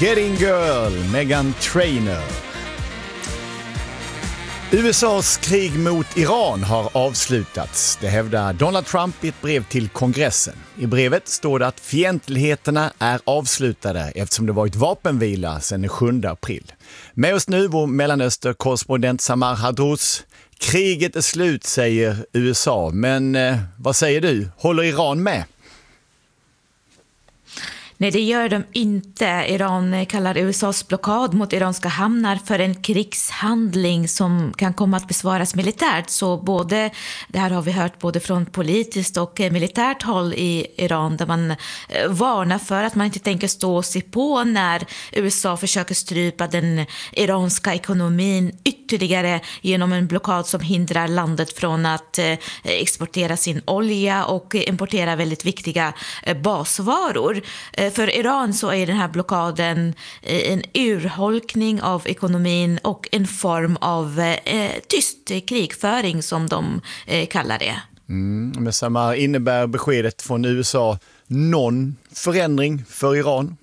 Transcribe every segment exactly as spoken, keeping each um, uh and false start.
Getting Girl, Meghan Trainor. U S A:s krig mot Iran har avslutats. Det hävdar Donald Trump i ett brev till kongressen. I brevet står det att fientligheterna är avslutade eftersom det varit vapenvila sedan den sjunde april. Med oss nu vår Mellanöster-korrespondent Samar Hadrouz. Kriget är slut, säger U S A. Men eh, vad säger du? Håller Iran med? Nej, det gör de inte. Iran kallar U S A:s blockad mot iranska hamnar för en krigshandling som kan komma att besvaras militärt. Så både, det här har vi hört både från politiskt och militärt håll i Iran, där man varnar för att man inte tänker stå och se på när U S A försöker strypa den iranska ekonomin ytterligare genom en blockad som hindrar landet från att exportera sin olja och importera väldigt viktiga basvaror. För Iran så är den här blockaden en urholkning av ekonomin och en form av eh, tyst krigföring som de eh, kallar det. Mm, men Samar, innebär beskedet från U S A någon förändring för Iran?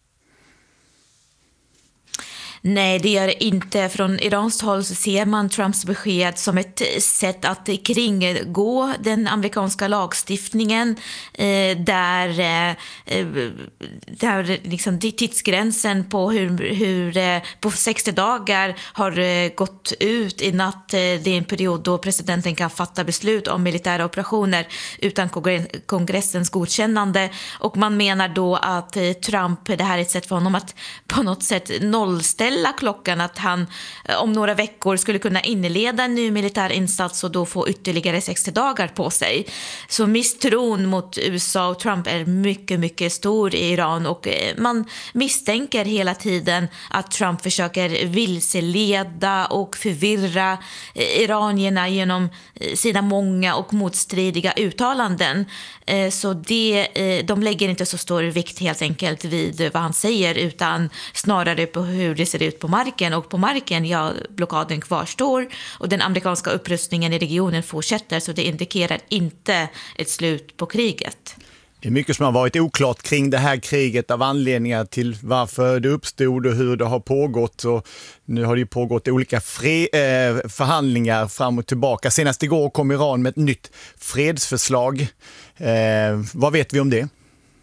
Nej, det gör det inte. Från Irans håll så ser man Trumps besked som ett sätt att kringgå den amerikanska lagstiftningen eh, där, eh, där liksom tidsgränsen på, hur, hur, eh, på sextio dagar har eh, gått ut i natt. Eh, det är en period då presidenten kan fatta beslut om militära operationer utan kongressens godkännande. Och man menar då att eh, Trump, det här är ett sätt för honom att på något sätt nollställa klockan, att han om några veckor skulle kunna inleda en ny militär insats och då få ytterligare sextio dagar på sig. Så misstron mot U S A och Trump är mycket, mycket stor i Iran, och man misstänker hela tiden att Trump försöker vilseleda och förvirra iranierna genom sina många och motstridiga uttalanden. Så det, de lägger inte så stor vikt helt enkelt vid vad han säger, utan snarare på hur det ser ut på marken. Och på marken, ja, blockaden kvarstår och den amerikanska upprustningen i regionen fortsätter, så det indikerar inte ett slut på kriget. Det är mycket som har varit oklart kring det här kriget, av anledningar till varför det uppstod och hur det har pågått. Och nu har det ju pågått olika fre- eh, förhandlingar fram och tillbaka. Senast igår kom Iran med ett nytt fredsförslag. Eh, vad vet vi om det?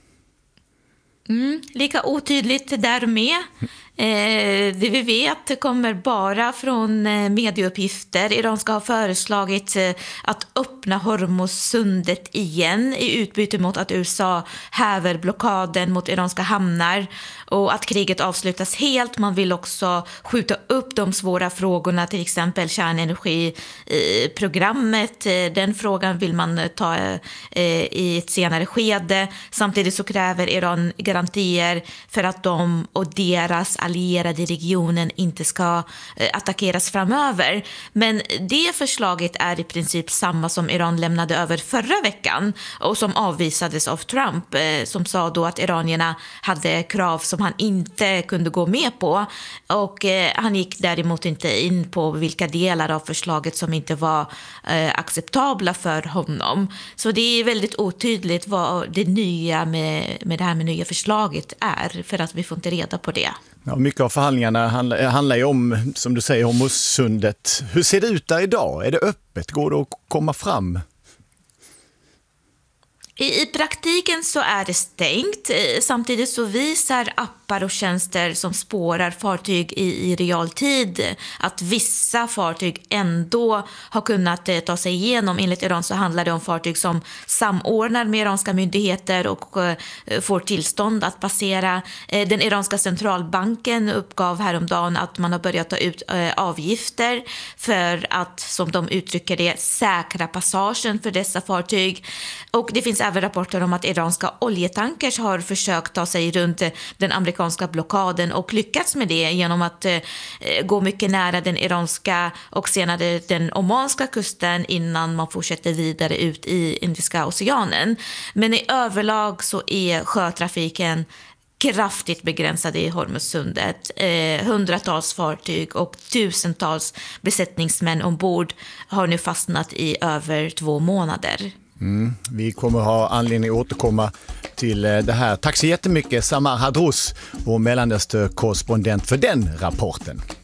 Mm, lika otydligt där med. Eh, det vi vet kommer bara från eh, medieuppgifter. Iran ska ha föreslagit eh, att öppna Hormuzsundet igen i utbyte mot att U S A häver blockaden mot iranska hamnar och att kriget avslutas helt. Man vill också skjuta upp de svåra frågorna, till exempel kärnenergiprogrammet. Eh, Den frågan vill man ta eh, i ett senare skede. Samtidigt så kräver Iran garantier för att de och deras allierade i regionen inte ska eh, attackeras framöver. Men det förslaget är i princip samma som Iran lämnade över förra veckan och som avvisades av Trump, eh, som sa då att iranierna hade krav som han inte kunde gå med på, och eh, han gick däremot inte in på vilka delar av förslaget som inte var eh, acceptabla för honom. Så det är väldigt otydligt vad det nya med, med det här med nya förslaget är, för att vi får inte reda på det. Ja, mycket av förhandlingarna handlar, handlar ju om, som du säger, Hormuzsundet. Hur ser det ut där idag? Är det öppet? Går det att komma fram? I, I praktiken så är det stängt. Samtidigt så visar appar och tjänster som spårar fartyg i, i realtid att vissa fartyg ändå har kunnat eh, ta sig igenom. Enligt Iran så handlar det om fartyg som samordnar med iranska myndigheter och eh, får tillstånd att passera. Eh, den iranska centralbanken uppgav häromdagen att man har börjat ta ut eh, avgifter för att, som de uttrycker det, säkra passagen för dessa fartyg. Och det finns även rapporter om att iranska oljetankers har försökt ta sig runt den amerikanska blockaden och lyckats med det genom att eh, gå mycket nära den iranska och senare den omanska kusten innan man fortsätter vidare ut i Indiska oceanen. Men i överlag så är sjötrafiken kraftigt begränsade i Hormuzsundet. Eh, hundratals fartyg och tusentals besättningsmän ombord har nu fastnat i över två månader. Mm, vi kommer ha anledning att återkomma till det här. Tack så jättemycket Samar Hadrous, vår Mellanöstern-korrespondent, för den rapporten.